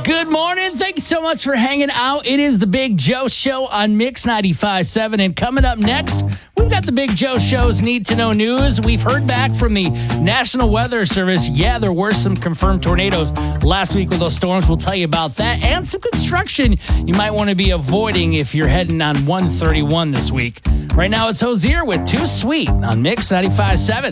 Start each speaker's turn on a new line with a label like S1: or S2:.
S1: Good morning. Thank you so much for hanging out. It is the Big Joe Show on Mix 95.7. And coming up next, we've got the Big Joe Show's Need to Know News. We've heard back from the National Weather Service. Yeah, there were some confirmed tornadoes last week with those storms. We'll tell you about that. And some construction you might want to be avoiding if you're heading on 131 this week. Right now, it's Hozier with Too Sweet on Mix 95.7.